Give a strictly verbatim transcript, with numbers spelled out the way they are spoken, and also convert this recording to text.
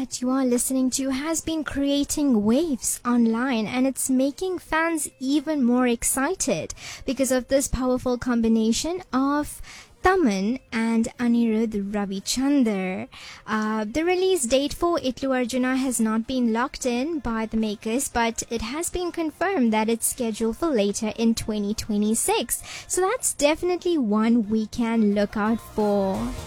that you are listening to has been creating waves online, and it's making fans even more excited because of this powerful combination of Taman and Anirudh Ravichander. Uh, the release date for Itlu Arjuna has not been locked in by the makers, but it has been confirmed that it's scheduled for later in twenty twenty-six. So that's definitely one we can look out for.